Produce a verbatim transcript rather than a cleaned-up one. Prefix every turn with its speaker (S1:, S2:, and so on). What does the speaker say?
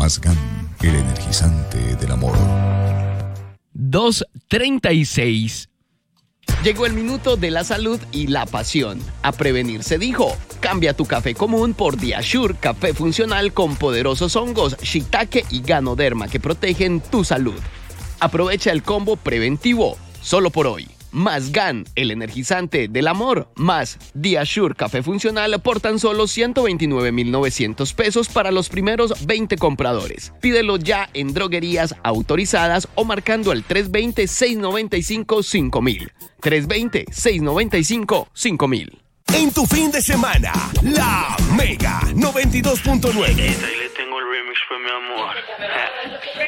S1: Más G A N, el energizante del amor.
S2: dos treinta y seis. Llegó el minuto de la salud y la pasión. A prevenir se dijo. Cambia tu café común por Diasure, café funcional con poderosos hongos, shiitake y ganoderma que protegen tu salud. Aprovecha el combo preventivo, solo por hoy. Más G A N, el energizante del amor, más Diasure Café Funcional por tan solo ciento veintinueve mil novecientos pesos para los primeros veinte compradores. Pídelo ya en droguerías autorizadas o marcando al tres dos cero, seis nueve cinco, cinco mil. tres dos cero, seis nueve cinco, cinco mil.
S3: En tu fin de semana, La Mega noventa y dos punto nueve.
S4: Ahí le tengo el remix, pues, mi amor.